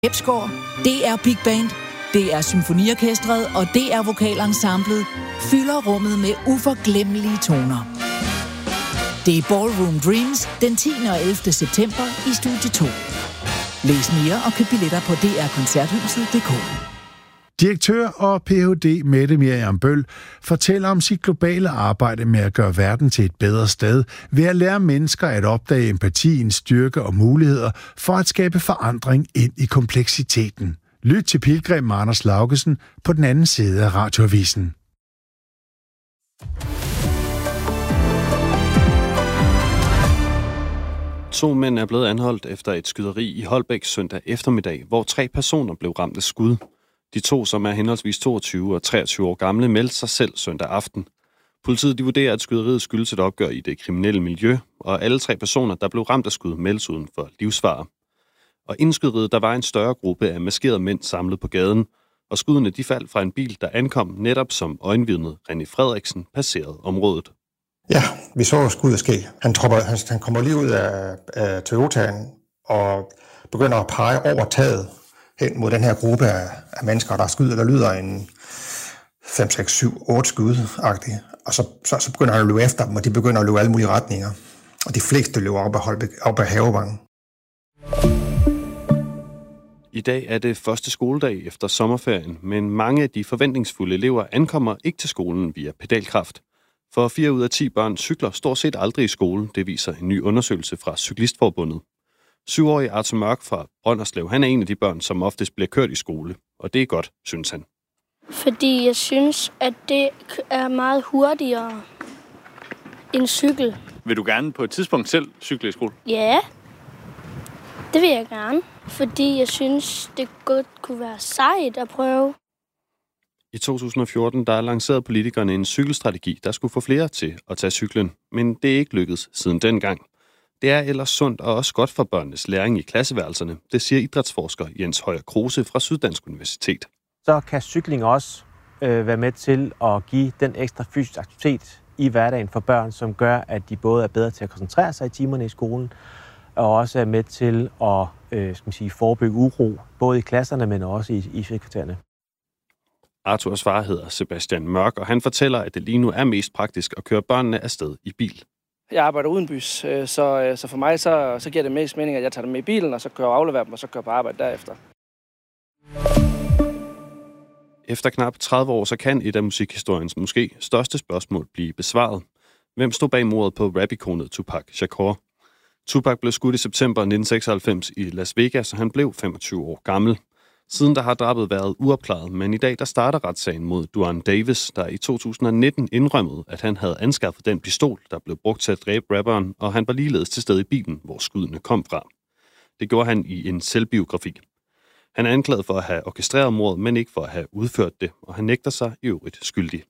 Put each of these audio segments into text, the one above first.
Ebsgaard, det er Big Band, det er symfoniorkestret og det er vokalensemblet fylder rummet med uforglemmelige toner. Det er Ballroom Dreams den 10. og 11. september i Studie 2. Læs mere og køb billetter på drkoncerthuset.dk. Direktør og Ph.D. Mette Miriam Bøll fortæller om sit globale arbejde med at gøre verden til et bedre sted ved at lære mennesker at opdage empatiens styrke og muligheder for at skabe forandring ind i kompleksiteten. Lyt til Pilgrim med Anders Laugesen på den anden side af Radioavisen. To mænd er blevet anholdt efter et skyderi i Holbæk søndag eftermiddag, hvor 3 personer blev ramt af skud. De 2, som er henholdsvis 22 og 23 år gamle, meldte sig selv søndag aften. Politiet vurderer, at skyderiet skyldes et opgør i det kriminelle miljø, og alle 3 personer, der blev ramt af skud, meldes uden for livsfare. Og inden skyderiet, der var en større gruppe af maskerede mænd samlet på gaden, og skuddene de faldt fra en bil, der ankom netop som øjenvidnet René Frederiksen passerede området. Ja, vi så skuddet ske. Han kommer lige ud af Toyotaen og begynder at pege over taget hen mod den her gruppe af mennesker, der skyder, der lyder en 5, 6, 7, 8 skud-agtigt. Og så begynder han at løbe efter dem, og de begynder at løbe alle mulige retninger. Og de fleste løber op ad Havevangen. I dag er det første skoledag efter sommerferien, men mange af de forventningsfulde elever ankommer ikke til skolen via pedalkraft. For 4 ud af 10 børn cykler stort set aldrig i skole, det viser en ny undersøgelse fra Cyklistforbundet. 7-årige Arthur Mørk fra Brønderslev, han er en af de børn, som oftest bliver kørt i skole, og det er godt, synes han. Fordi jeg synes, at det er meget hurtigere end cykel. Vil du gerne på et tidspunkt selv cykle i skole? Ja, det vil jeg gerne, fordi jeg synes, det godt kunne være sejt at prøve. I 2014 der lancerede politikerne en cykelstrategi, der skulle få flere til at tage cyklen, men det er ikke lykkedes siden dengang. Det er ellers sundt og også godt for børnenes læring i klasseværelserne, det siger idrætsforsker Jens Højer Kruse fra Syddansk Universitet. Så kan cykling også være med til at give den ekstra fysisk aktivitet i hverdagen for børn, som gør, at de både er bedre til at koncentrere sig i timerne i skolen, og også er med til at forebygge uro, både i klasserne, men også i frikvartererne. Arthurs far hedder Sebastian Mørk, og han fortæller, at det lige nu er mest praktisk at køre børnene afsted i bil. Jeg arbejder udenbys, så for mig så giver det mest mening, at jeg tager dem med i bilen, og så kører og afleverer dem, og så kører på arbejde derefter. Efter knap 30 år, så kan et af musikhistoriens måske største spørgsmål blive besvaret. Hvem stod bag mordet på rap-ikonet Tupac Shakur? Tupac blev skudt i september 1996 i Las Vegas, og han blev 25 år gammel. Siden der har drabet været uopklaret, men i dag der starter retssagen mod Duane Davis, der i 2019 indrømmede, at han havde anskaffet den pistol, der blev brugt til at dræbe rapperen, og han var ligeledes til stede i bilen, hvor skuddene kom fra. Det gjorde han i en selvbiografi. Han er anklaget for at have orkestreret mordet, men ikke for at have udført det, og han nægter sig i øvrigt skyldig.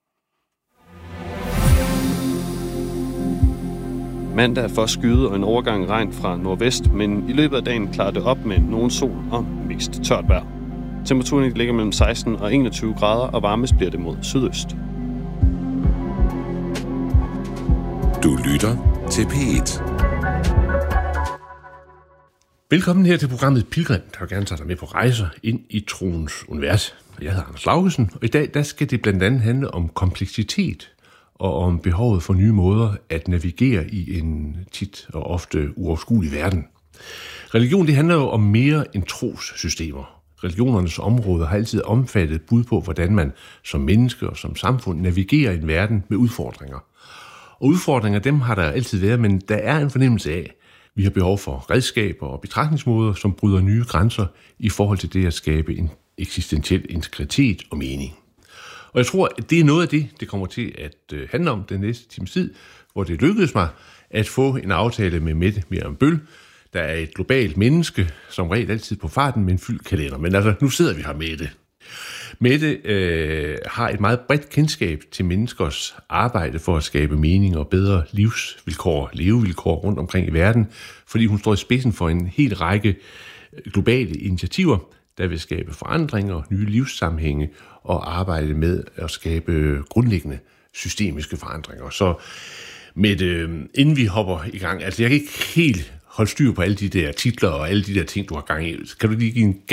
Mandag er først skyde og en overgang regn fra nordvest, men i løbet af dagen klarer det op med nogen sol og mest tørt vejr. Temperaturen ligger mellem 16 og 21 grader, og varmest bliver det mod sydøst. Du lytter til P1. Velkommen her til programmet Pilgrim, der gerne tager dig med på rejser ind i troens univers. Jeg hedder Anders Laugesen, og i dag der skal det blandt andet handle om kompleksitet og om behovet for nye måder at navigere i en tit og ofte uoverskuelig verden. Religion det handler jo om mere end trossystemer. Religionernes område har altid omfattet bud på, hvordan man som menneske og som samfund navigerer i en verden med udfordringer. Og udfordringer, dem har der altid været, men der er en fornemmelse af, vi har behov for redskaber og betragtningsmåder, som bryder nye grænser i forhold til det at skabe en eksistentiel integritet og mening. Og jeg tror, at det er noget af det kommer til at handle om den næste times tid, hvor det lykkedes mig at få en aftale med Mette Miriam Bøll, der er et globalt menneske, som regel altid på farten med en fyldt kalender. Men altså, nu sidder vi her med det. Mette har et meget bredt kendskab til menneskers arbejde for at skabe mening og bedre levevilkår rundt omkring i verden, fordi hun står i spidsen for en hel række globale initiativer, der vil skabe forandringer, nye livssammenhænge og arbejde med at skabe grundlæggende systemiske forandringer. Så Mette, inden vi hopper i gang, altså jeg kan ikke helt holde styr på alle de der titler og alle de der ting, du har gang i. Kan du lige give en